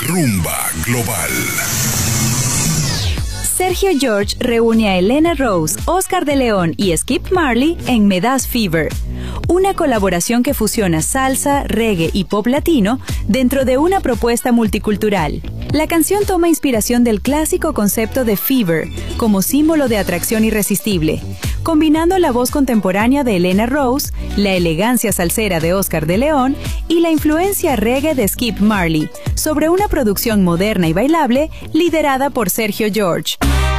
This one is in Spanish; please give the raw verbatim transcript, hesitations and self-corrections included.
Rumba Global. Sergio George reúne a Elena Rose, Oscar de León y Skip Marley en Me Das Fever, una colaboración que fusiona salsa, reggae y pop latino dentro de una propuesta multicultural. La canción toma inspiración del clásico concepto de fever como símbolo de atracción irresistible, combinando la voz contemporánea de Elena Rose, la elegancia salsera de Oscar de León y la influencia reggae de Skip Marley, sobre una producción moderna y bailable liderada por Sergio George.